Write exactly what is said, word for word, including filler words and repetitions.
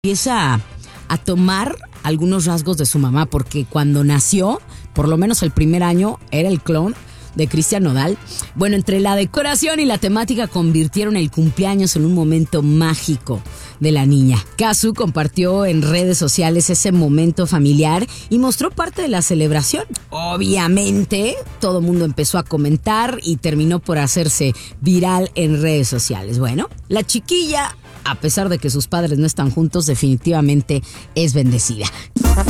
empieza a, a tomar algunos rasgos de su mamá, porque cuando nació, por lo menos el primer año, era el clon de Cristian Nodal. Bueno, entre la decoración y la temática convirtieron el cumpleaños en un momento mágico de la niña. Kazu compartió en redes sociales ese momento familiar y mostró parte de la celebración. Obviamente, todo el mundo empezó a comentar y terminó por hacerse viral en redes sociales. Bueno, la chiquilla, a pesar de que sus padres no están juntos, definitivamente es bendecida.